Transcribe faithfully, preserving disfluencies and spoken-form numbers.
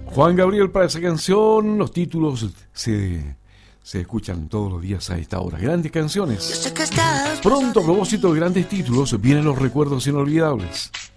Juan Gabriel para esa canción. Los títulos se, se escuchan todos los días a esta hora. Grandes canciones. Pronto, a propósito de grandes títulos, vienen los recuerdos inolvidables.